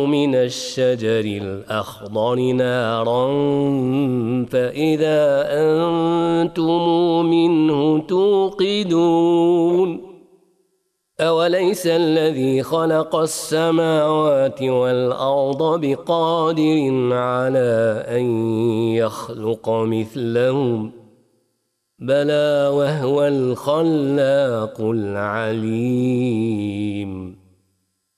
من الشجر الأخضر نارا فإذا أنتم منه توقدون أوليس الذي خلق السماوات والأرض بقادر على أن يخلق مثلهم بلى وهو الخلاق العليم